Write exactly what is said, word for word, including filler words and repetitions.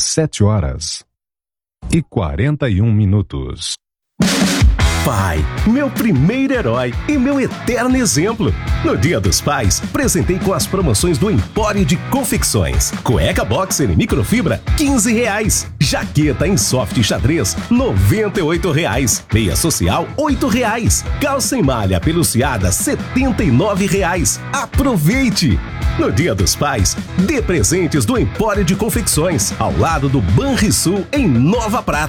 sete horas e quarenta e um minutos. Pai, meu primeiro herói e meu eterno exemplo. No Dia dos Pais, presentei com as promoções do Empório de Confecções. Cueca boxer em microfibra, quinze reais. Jaqueta em soft xadrez, noventa e oito reais. Meia social, oito reais. Calça em malha peluciada, setenta e nove reais. Aproveite! No Dia dos Pais, dê presentes do Empório de Confecções, ao lado do Banrisul, em Nova Prata.